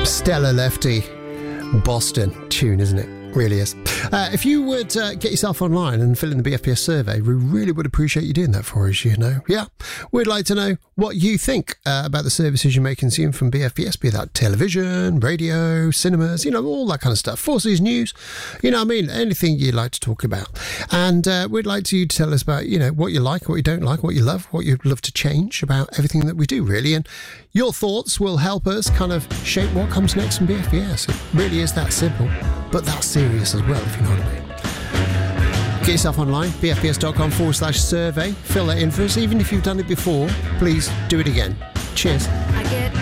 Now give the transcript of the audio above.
Stella Lefty. Boston tune, isn't it? Really is. If you would get yourself online and fill in the BFPS survey, we really would appreciate you doing that for us, you know. Yeah, we'd like to know what you think about the services you may consume from BFPS, be that television, radio, cinemas, you know, all that kind of stuff. Four Seas News, you know what I mean, anything you'd like to talk about. And we'd like you to tell us about, you know, what you like, what you don't like, what you love, what you'd love to change about everything that we do, really. And your thoughts will help us kind of shape what comes next from BFPS. It really is that simple, but that's serious as well, if you know what I mean. Get yourself online, bfps.com/survey. Fill that in for us. Even if you've done it before, please do it again. Cheers.